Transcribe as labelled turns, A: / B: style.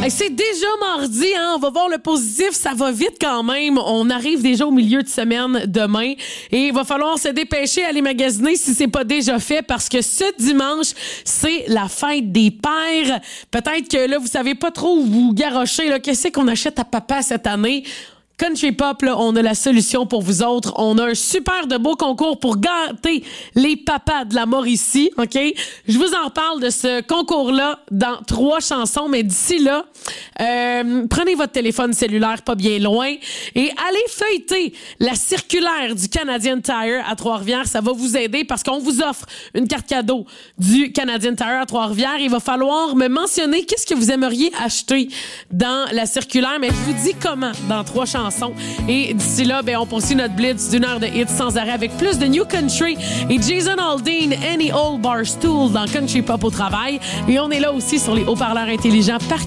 A: Hey, c'est déjà mardi, hein? On va voir le positif, ça va vite quand même. On arrive déjà au milieu de semaine demain et il va falloir se dépêcher, aller magasiner si c'est pas déjà fait parce que ce dimanche, c'est la fête des pères. Peut-être que là, vous savez pas trop où vous garochez, là. Qu'est-ce qu'on achète à papa cette année? Country Pop, là, on a la solution pour vous autres. On a un super de beau concours pour gâter les papas de la Mauricie, OK? Je vous en reparle de ce concours-là dans 3 chansons, mais d'ici là, prenez votre téléphone cellulaire pas bien loin et allez feuilleter la circulaire du Canadian Tire à Trois-Rivières. Ça va vous aider parce qu'on vous offre une carte cadeau du Canadian Tire à Trois-Rivières. Il va falloir me mentionner qu'est-ce que vous aimeriez acheter dans la circulaire, mais je vous dis comment dans 3 chansons. Et d'ici là, on poursuit notre blitz d'une heure de hits sans arrêt avec plus de New Country et Jason Aldean, Any Old Bar Stool dans Country Pop au travail. Et on est là aussi sur les haut-parleurs intelligents partout